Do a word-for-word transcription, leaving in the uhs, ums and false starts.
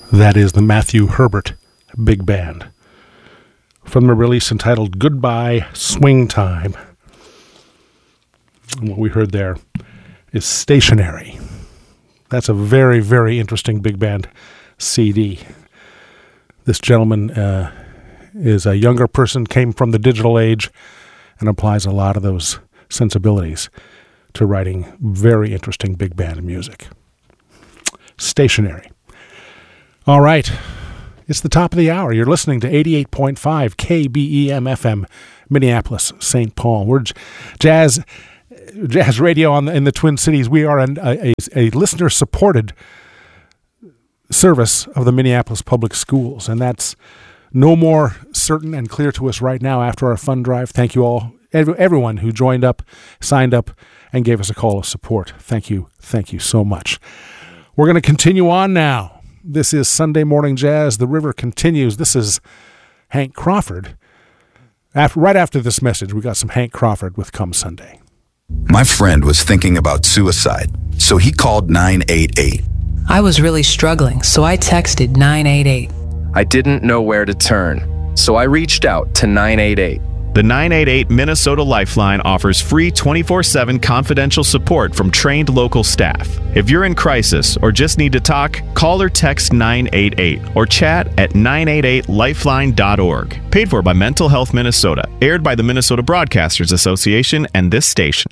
That is the Matthew Herbert Big Band from the release entitled Goodbye Swing Time. And what we heard there is Stationary. That's a very, very interesting big band C D. This gentleman uh, is a younger person, came from the digital age, and applies a lot of those sensibilities to writing very interesting big band music. Stationary. All right. It's the top of the hour. You're listening to eighty-eight point five K B E M F M, Minneapolis, Saint Paul. We're jazz, jazz radio on the, in the Twin Cities. We are an, a, a, a listener-supported service of the Minneapolis Public Schools, and that's no more certain and clear to us right now after our fund drive. Thank you all, every, everyone who joined up, signed up, and gave us a call of support. Thank you. Thank you so much. We're going to continue on now. This is Sunday Morning Jazz. The river continues. This is Hank Crawford. After, right after this message, we got some Hank Crawford with Come Sunday. My friend was thinking about suicide, so he called nine eight eight. I was really struggling, so I texted nine eight eight. I didn't know where to turn, so I reached out to nine eight eight. The nine eight eight Minnesota Lifeline offers free twenty-four seven confidential support from trained local staff. If you're in crisis or just need to talk, call or text nine eight eight or chat at nine eight eight lifeline dot org. Paid for by Mental Health Minnesota. Aired by the Minnesota Broadcasters Association and this station.